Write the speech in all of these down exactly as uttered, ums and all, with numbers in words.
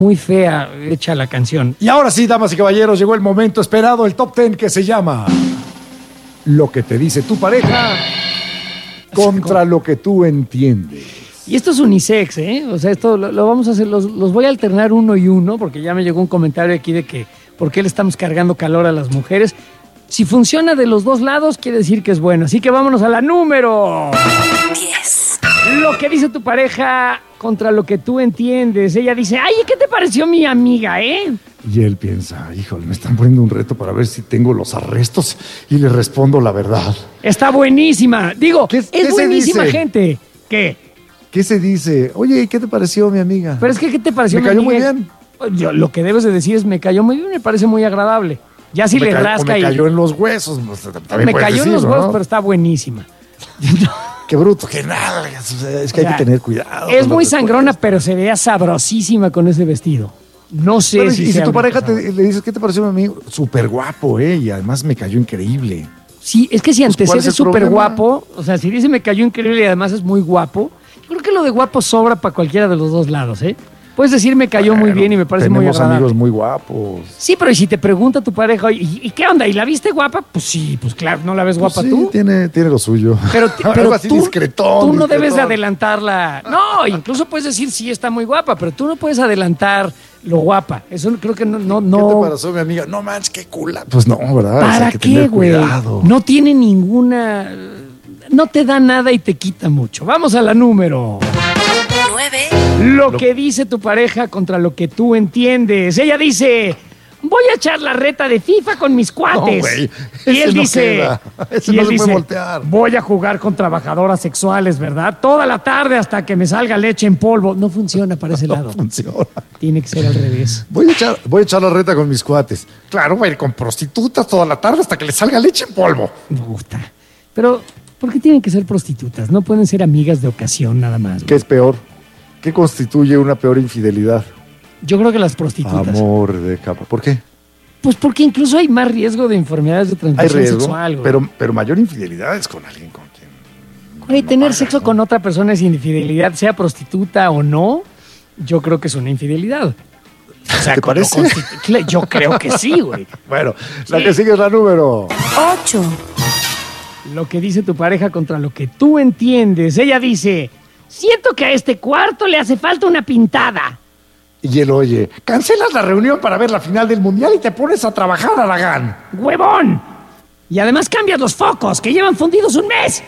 muy fea hecha la canción. Y ahora sí, damas y caballeros, llegó el momento esperado, el top ten que se llama Lo que te dice tu pareja contra lo que tú entiendes. Y esto es unisex, ¿eh? O sea, esto lo, lo vamos a hacer, los, los voy a alternar uno y uno, porque ya me llegó un comentario aquí de que por qué le estamos cargando calor a las mujeres. Si funciona de los dos lados, quiere decir que es bueno. Así que vámonos a la número diez. Lo que dice tu pareja contra lo que tú entiendes. Ella dice, ay, ¿qué te pareció mi amiga, eh? Y él piensa, híjole, me están poniendo un reto para ver si tengo los arrestos, y le respondo la verdad. Está buenísima. Digo, ¿Qué- es qué se buenísima dice? gente. ¿Qué? ¿Qué se dice? Oye, ¿qué te pareció mi amiga? Pero es que, ¿qué te pareció Me mi cayó amiga? muy bien. Yo, lo que debes de decir es, me cayó muy bien, me parece muy agradable. Ya si me le ca- o rasca me y... cayó en los huesos. pues, también me puedes cayó en los decirlo, huevos, ¿no? pero está buenísima. Qué bruto, qué nada. Es que O sea, hay que tener cuidado. Es con muy las sangrona, respuestas. pero se veía sabrosísima con ese vestido. No sé Pero, si y si sea tu una pareja cosa- te, le dices, ¿qué te pareció mi amigo? Súper guapo, ¿eh? Y además me cayó increíble. Sí, es que si Pues, ¿cuál es antecede el súper problema? guapo, o sea, si dice me cayó increíble y además es muy guapo, yo creo que lo de guapo sobra para cualquiera de los dos lados, ¿eh? Puedes decir me cayó muy Bueno, bien y me parece muy tenemos agradable. amigos muy guapos. Sí, pero y si te pregunta tu pareja, "Oye, ¿y, y qué onda? ¿Y la viste guapa? Pues sí, pues claro, ¿no la ves Pues guapa sí, tú? Tiene, tiene lo suyo. Pero, ti- Algo pero así tú, discretón, tú no discretón. debes de adelantarla. No, incluso puedes decir sí está muy guapa, pero tú no puedes adelantar lo guapa. Eso creo que no, no, ¿Qué no. te pareció mi amiga? No manches, qué cula. Pues no, ¿verdad? O sea, ¿Para hay que qué, tener güey? cuidado. No tiene ninguna. No te da nada y te quita mucho. Vamos a la número nueve. Lo que dice tu pareja contra lo que tú entiendes. Ella dice, voy a echar la reta de FIFA con mis cuates. No, güey, y ese él no dice, queda. Ese y no él se puede dice, voltear. voy a jugar con trabajadoras sexuales, ¿verdad? Toda la tarde hasta que me salga leche en polvo. No funciona para ese lado. No funciona. Tiene que ser al revés. Voy a, echar, voy a echar la reta con mis cuates. Claro, voy a ir con prostitutas toda la tarde hasta que le salga leche en polvo. Puta. Pero, ¿por qué tienen que ser prostitutas? No pueden ser amigas de ocasión nada más. ¿Qué es peor? ¿Qué constituye una peor infidelidad? Yo creo que las prostitutas. Amor de capa. ¿Por qué? Pues porque incluso hay más riesgo de enfermedades de Hay transmisión riesgo, sexual. güey. pero, pero mayor infidelidad es con alguien con quien... Güey, no tener pagas, sexo ¿no? con otra persona es infidelidad, sea prostituta o no, yo creo que es una infidelidad. O sea, ¿Te con- lo parece? constitu- Cla- Yo creo que sí, güey. Bueno, la Sí. que sigue es la número. ocho. Lo que dice tu pareja contra lo que tú entiendes. Ella dice, siento que a este cuarto le hace falta una pintada. Y él oye, cancelas la reunión para ver la final del mundial y te pones a trabajar, Aragán. ¡Huevón! Y además cambias los focos, que llevan fundidos un mes.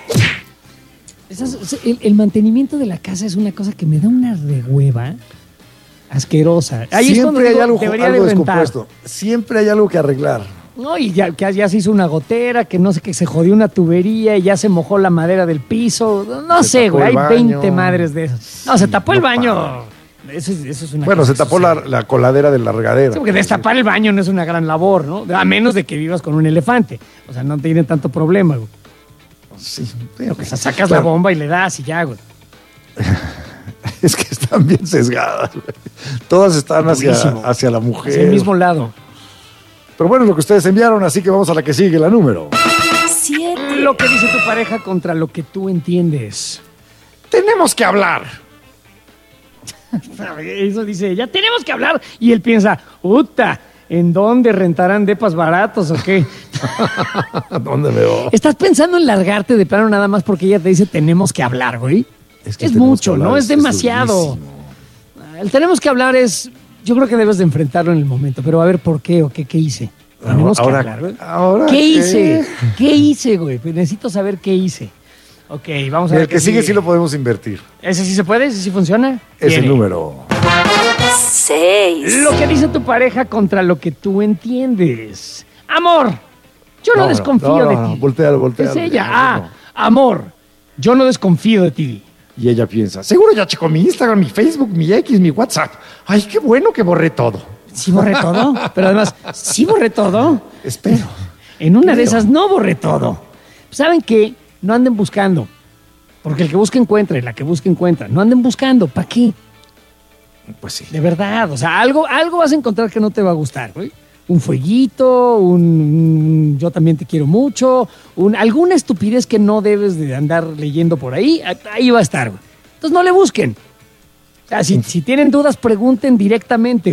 Esas- o sea, el, el mantenimiento de la casa es una cosa que me da una rehueva asquerosa. Ahí es cuando Siempre hay digo, algo, debería algo de rentar. descompuesto. Siempre hay algo que arreglar. No, y ya, que ya se hizo una gotera, que no sé, que se jodió una tubería y ya se mojó la madera del piso. No Se sé, tapó güey, el hay baño. veinte madres de esas. No, se tapó el no baño. para. Eso es, eso es una Bueno, cosa se tapó que la, sucede. la coladera de la regadera. Sí, porque destapar el baño no es una gran labor, ¿no? A menos de que vivas con un elefante. O sea, no tiene tanto problema, güey. Sí, digo que O sea, sacas Bueno, la bomba y le das y ya, güey. Es que están bien sesgadas. güey. Todas están hacia, Durísimo. hacia la mujer. Hacia el mismo lado. Pero bueno, lo que ustedes enviaron, así que vamos a la que sigue, la número. siete. Lo que dice tu pareja contra lo que tú entiendes. Tenemos que hablar. Eso dice ella, tenemos que hablar. Y él piensa, puta, ¿en dónde rentarán depas baratos o qué? ¿Dónde me voy? ¿Estás pensando en largarte de plano nada más porque ella te dice tenemos que hablar, güey? Es, que tenemos mucho, que hablar, ¿no? Es es- es demasiado. durísimo. El tenemos que hablar es, yo creo que debes de enfrentarlo en el momento, pero a ver por qué o qué, qué hice. Tenemos Ahora- que hablar, güey. ahora ¿Qué qué? hice? ¿Qué hice, güey? Pues necesito saber qué hice. Ok, vamos a Mira, ver. el que qué sigue sí lo podemos invertir. ¿Ese sí se puede? ¿Ese sí funciona? Es Viene. el número. seis. Lo que dice tu pareja contra lo que tú entiendes. Amor, yo no, No, no, desconfío no, de no, ti. voltéalo, voltéalo, Es ella. ya, Ah, no. amor, yo no desconfío de ti. Y ella piensa, seguro ya checó mi Instagram, mi Facebook, mi X, mi WhatsApp. Ay, qué bueno que borré todo. Sí borré todo, pero además, sí borré todo. Espero. En una de Creo. esas no borré todo. ¿Saben qué? No anden buscando. Porque el que busca encuentra y la que busca encuentra. No anden buscando. ¿Para qué? Pues sí. De verdad. O sea, algo, algo vas a encontrar que no te va a gustar, güey. Un fueguito, un, un yo también te quiero mucho, un, alguna estupidez que no debes de andar leyendo por ahí, ahí va a estar, güey. Entonces no le busquen. O sea, si, si tienen dudas, pregunten directamente.